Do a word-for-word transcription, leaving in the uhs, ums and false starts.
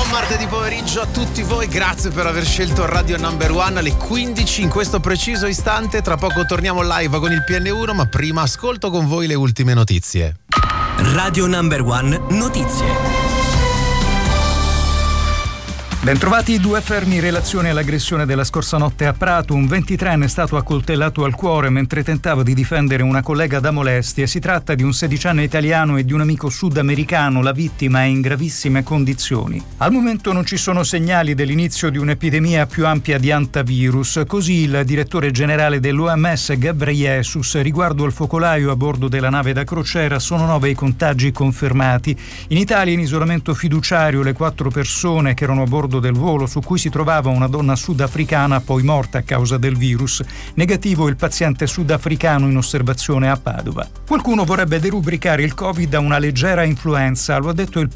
martedì pomeriggio a tutti voi, grazie per aver scelto Radio Number One alle quindici in questo preciso istante. Tra poco torniamo live con il P N uno, ma prima ascolto con voi le ultime notizie. Radio Number One Notizie. Bentrovati, due fermi in relazione all'aggressione della scorsa notte a Prato. Un ventitreenne è stato accoltellato al cuore mentre tentava di difendere una collega da molestie. Si tratta di un sedicenne italiano e di un amico sudamericano. La vittima è in gravissime condizioni. Al momento non ci sono segnali dell'inizio di un'epidemia più ampia di antivirus. Così il direttore generale dell'O M S Ghebreyesus, riguardo al focolaio a bordo della nave da crociera, sono nove i contagi confermati. In Italia in isolamento fiduciario le quattro persone che erano a bordo del volo su cui si trovava una donna sudafricana poi morta a causa del virus. Negativo il paziente sudafricano in osservazione a Padova. Qualcuno vorrebbe derubricare il Covid a una leggera influenza, lo ha detto il